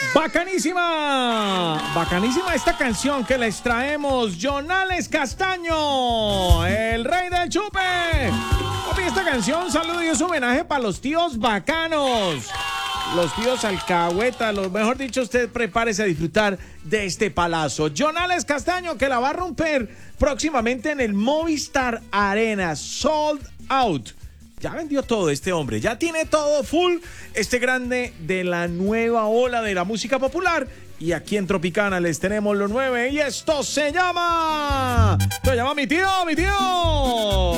Bacanísima, bacanísima esta canción que les traemos. Jonales Castaño, el rey del chupe. Papi, esta canción, saludo y es homenaje para los tíos bacanos, los tíos alcahuetas, mejor dicho, usted prepárese a disfrutar de este palazo. Jonales Castaño, que la va a romper próximamente en el Movistar Arena, sold out. Ya vendió todo este hombre, ya tiene todo full, este grande de la nueva ola de la música popular. Y aquí en Tropicana les tenemos lo nuevo y esto se llama... Se llama Mi Tío, Mi Tío.